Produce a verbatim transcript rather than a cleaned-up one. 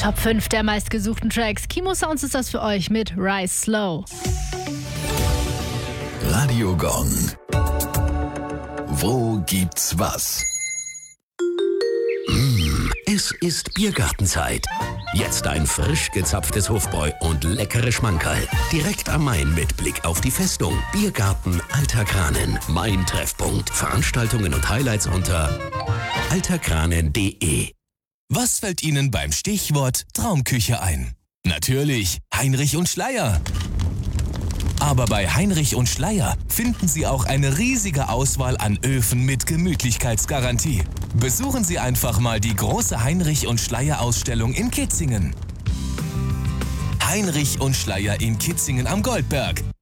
Top fünf der meistgesuchten Tracks. Kimo Sounds ist das für euch mit Rise Slow. Radio Gong. Wo gibt's was? Mmh, es ist Biergartenzeit. Jetzt ein frisch gezapftes Hofbräu und leckere Schmankerl. Direkt am Main mit Blick auf die Festung. Biergarten Alter Kranen. Mein Treffpunkt. Veranstaltungen und Highlights unter alterkranen punkt de. Was fällt Ihnen beim Stichwort Traumküche ein? Natürlich Heinrich und Schleyer. Aber bei Heinrich und Schleyer finden Sie auch eine riesige Auswahl an Öfen mit Gemütlichkeitsgarantie. Besuchen Sie einfach mal die große Heinrich und Schleyer Ausstellung in Kitzingen. Heinrich und Schleyer in Kitzingen am Goldberg.